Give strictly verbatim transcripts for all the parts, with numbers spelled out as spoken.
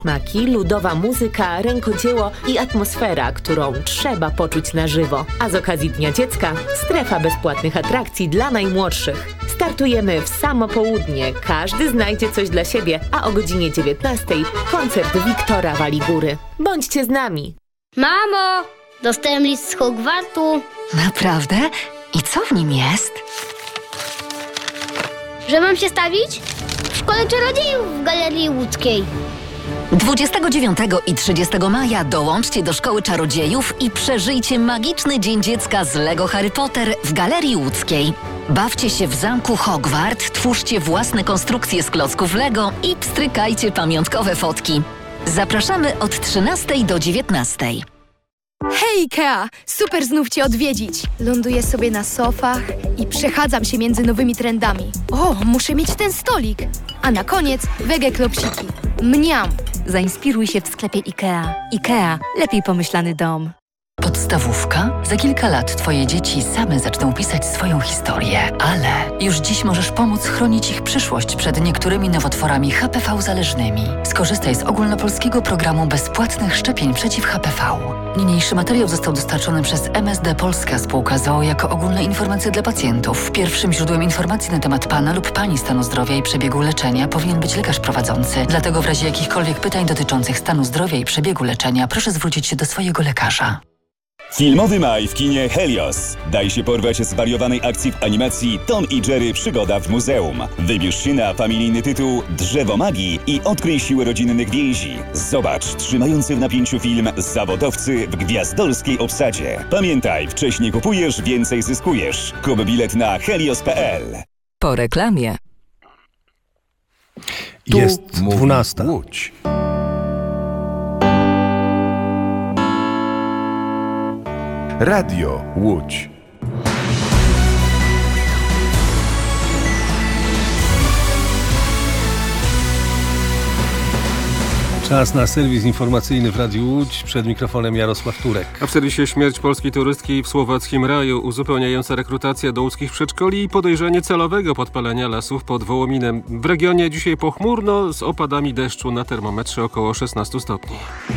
Maki, ludowa muzyka, rękodzieło i atmosfera, którą trzeba poczuć na żywo. A z okazji Dnia Dziecka strefa bezpłatnych atrakcji dla najmłodszych. Startujemy w samo południe. Każdy znajdzie coś dla siebie, a o godzinie dziewiętnastej koncert Wiktora Waligóry. Bądźcie z nami! Mamo! Dostałem list z Hogwartu. Naprawdę? I co w nim jest? Że mam się stawić? W Szkole Czarodziejów w Galerii Łódzkiej. dwudziestego dziewiątego i trzydziestego maja dołączcie do Szkoły Czarodziejów i przeżyjcie magiczny Dzień Dziecka z Lego Harry Potter w Galerii Łódzkiej. Bawcie się w zamku Hogwart, twórzcie własne konstrukcje z klocków Lego i pstrykajcie pamiątkowe fotki. Zapraszamy od trzynastej do dziewiętnastej. Hej Ikea! Super znów Cię odwiedzić! Ląduję sobie na sofach i przechadzam się między nowymi trendami. O, muszę mieć ten stolik! A na koniec wege klopsiki. Mniam! Zainspiruj się w sklepie Ikea. Ikea. Lepiej pomyślany dom. Podstawówka? Za kilka lat Twoje dzieci same zaczną pisać swoją historię, ale już dziś możesz pomóc chronić ich przyszłość przed niektórymi nowotworami H P V zależnymi. Skorzystaj z ogólnopolskiego programu bezpłatnych szczepień przeciw H P V. Niniejszy materiał został dostarczony przez M S D Polska Spółka z o o jako ogólne informacje dla pacjentów. Pierwszym źródłem informacji na temat Pana lub Pani stanu zdrowia i przebiegu leczenia powinien być lekarz prowadzący. Dlatego w razie jakichkolwiek pytań dotyczących stanu zdrowia i przebiegu leczenia proszę zwrócić się do swojego lekarza. Filmowy maj w kinie Helios. Daj się porwać zwariowanej akcji w animacji Tom i Jerry Przygoda w muzeum. Wybierz się na familijny tytuł Drzewo Magii i odkryj siłę rodzinnych więzi. Zobacz trzymający w napięciu film Zawodowcy w gwiazdorskiej obsadzie. Pamiętaj, wcześniej kupujesz, więcej zyskujesz. Kup bilet na helios kropka p l. Po reklamie. Jest dwunasta. Łódź. Radio Łódź. Czas na serwis informacyjny w Radiu Łódź. Przed mikrofonem Jarosław Turek. A w serwisie śmierć polskiej turystki w słowackim Raju, uzupełniająca rekrutacja do łódzkich przedszkoli i podejrzenie celowego podpalenia lasów pod Wołominem. W regionie dzisiaj pochmurno z opadami deszczu, na termometrze około szesnaście stopni.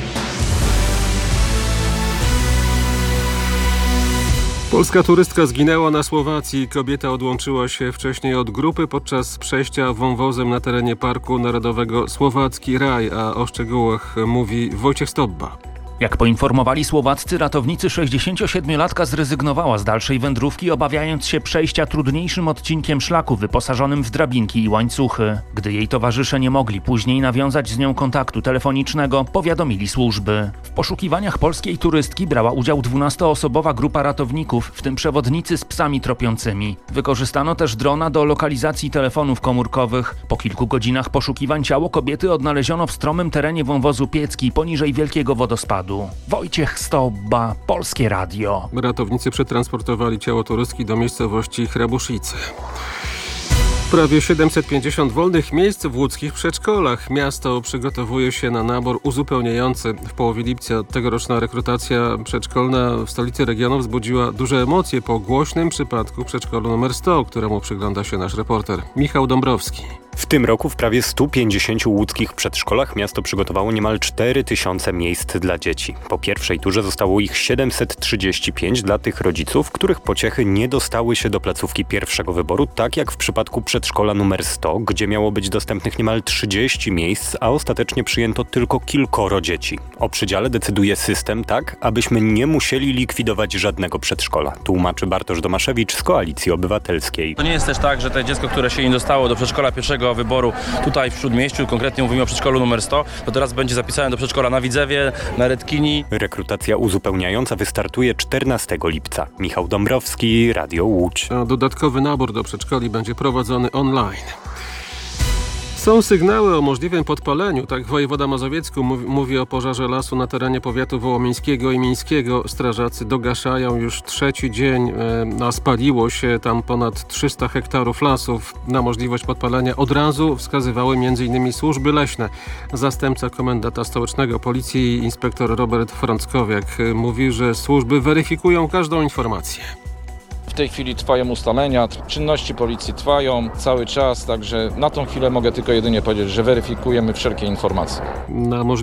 Polska turystka zginęła na Słowacji. Kobieta odłączyła się wcześniej od grupy podczas przejścia wąwozem na terenie Parku Narodowego Słowacki Raj, a o szczegółach mówi Wojciech Stobba. Jak poinformowali słowaccy ratownicy, sześćdziesięciosiedmiolatka zrezygnowała z dalszej wędrówki, obawiając się przejścia trudniejszym odcinkiem szlaku wyposażonym w drabinki i łańcuchy. Gdy jej towarzysze nie mogli później nawiązać z nią kontaktu telefonicznego, powiadomili służby. W poszukiwaniach polskiej turystki brała udział dwunastoosobowa grupa ratowników, w tym przewodnicy z psami tropiącymi. Wykorzystano też drona do lokalizacji telefonów komórkowych. Po kilku godzinach poszukiwań ciało kobiety odnaleziono w stromym terenie wąwozu Piecki, poniżej wielkiego wodospadu. Wojciech Stobba, Polskie Radio. Ratownicy przetransportowali ciało turystki do miejscowości Hrabuszice. Prawie siedemset pięćdziesiąt wolnych miejsc w łódzkich przedszkolach. Miasto przygotowuje się na nabór uzupełniający. W połowie lipca tegoroczna rekrutacja przedszkolna w stolicy regionu wzbudziła duże emocje po głośnym przypadku w przedszkolu numer sto, któremu przygląda się nasz reporter Michał Dąbrowski. W tym roku w prawie stu pięćdziesięciu łódzkich przedszkolach miasto przygotowało niemal cztery tysiące miejsc dla dzieci. Po pierwszej turze zostało ich siedemset trzydzieści pięć dla tych rodziców, których pociechy nie dostały się do placówki pierwszego wyboru, tak jak w przypadku przedszkola numer sto, gdzie miało być dostępnych niemal trzydzieści miejsc, a ostatecznie przyjęto tylko kilkoro dzieci. O przydziale decyduje system tak, abyśmy nie musieli likwidować żadnego przedszkola, tłumaczy Bartosz Domaszewicz z Koalicji Obywatelskiej. To nie jest też tak, że to dziecko, które się nie dostało do przedszkola pierwszego wyboru tutaj w Śródmieściu, konkretnie mówimy o przedszkolu numer sto, to teraz będzie zapisane do przedszkola na Widzewie, na Redkini. Rekrutacja uzupełniająca wystartuje czternastego lipca. Michał Dąbrowski, Radio Łódź. A dodatkowy nabór do przedszkoli będzie prowadzony online. Są sygnały o możliwym podpaleniu, tak wojewoda mazowiecki mówi, mówi o pożarze lasu na terenie powiatu wołomińskiego i mińskiego. Strażacy dogaszają już trzeci dzień, a spaliło się tam ponad trzysta hektarów lasów. Na możliwość podpalenia od razu wskazywały między innymi służby leśne. Zastępca komendanta stołecznego policji, inspektor Robert Frąckowiak, mówi, że służby weryfikują każdą informację. W tej chwili trwają ustalenia, czynności policji trwają cały czas, także na tą chwilę mogę tylko jedynie powiedzieć, że weryfikujemy wszelkie informacje. Na